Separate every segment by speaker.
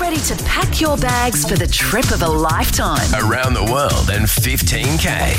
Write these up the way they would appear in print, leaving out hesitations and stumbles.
Speaker 1: ready to pack your bags for the trip of a lifetime.
Speaker 2: Around the world in 15K.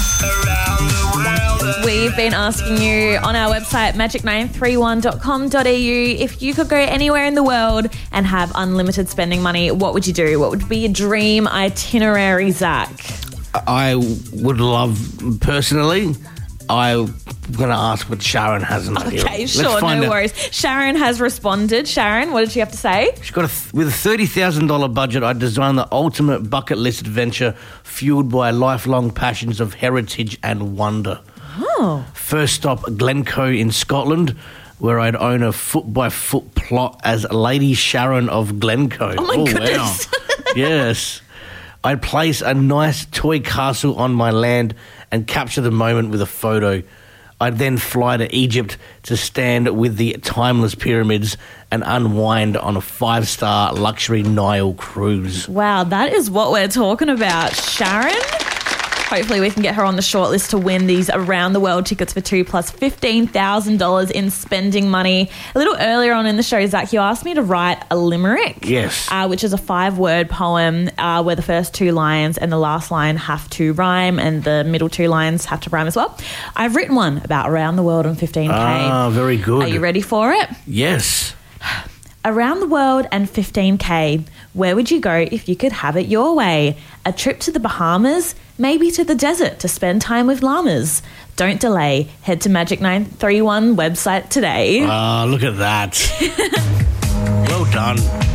Speaker 3: We've been asking you on our website, magic931.com.au, if you could go anywhere in the world and have unlimited spending money, what would you do? What would be your dream itinerary, Zach?
Speaker 4: I would love, personally, I'm going to ask what Sharon has an idea.
Speaker 3: Okay, sure, no worries. Sharon has responded. Sharon, what did she have to say?
Speaker 4: She's got with a $30,000 budget, I designed the ultimate bucket list adventure fueled by lifelong passions of heritage and wonder.
Speaker 3: Oh.
Speaker 4: First stop, Glencoe in Scotland, where I'd own a foot-by-foot plot as Lady Sharon of Glencoe.
Speaker 3: Oh, my goodness.
Speaker 4: Wow. Yes. I'd place a nice toy castle on my land and capture the moment with a photo. I'd then fly to Egypt to stand with the timeless pyramids and unwind on a 5-star luxury Nile cruise.
Speaker 3: Wow, that is what we're talking about. Sharon? Hopefully we can get her on the shortlist to win these around the world tickets for 2 plus $15,000 in spending money. A little earlier on in the show, Zach, you asked me to write a limerick.
Speaker 4: Yes.
Speaker 3: Which is a 5-word poem where the first 2 lines and the last line have to rhyme and the middle 2 lines have to rhyme as well. I've written one about around the world on 15K.
Speaker 4: Ah, very good.
Speaker 3: Are you ready for it?
Speaker 4: Yes.
Speaker 3: Around the world and 15K, where would you go if you could have it your way? A trip to the Bahamas, maybe to the desert to spend time with llamas. Don't delay. Head to Magic 931 website today.
Speaker 4: Ah, look at that. Well done.